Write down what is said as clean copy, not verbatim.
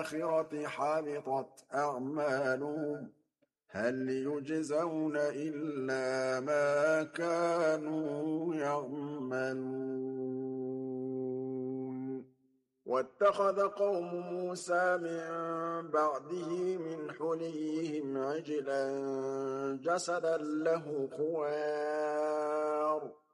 الآخرة حبطت أعمالهم هل يجزون إلا ما كانوا يعملون واتخذ قوم موسى من بعده من حليهم عجلا جسدا له خوار